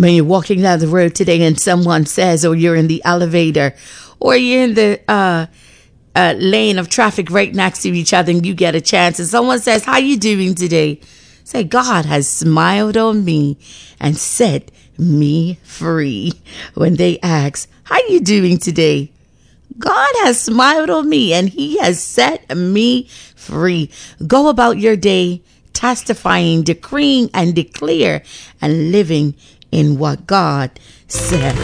When you're walking down the road today and someone says, or you're in the elevator, or you're in the lane of traffic right next to each other and you get a chance and someone says, how you doing today? Say, God has smiled on me and set me free. When they ask, how you doing today? God has smiled on me and he has set me free. Go about your day testifying, decreeing, and declare and living in what God said.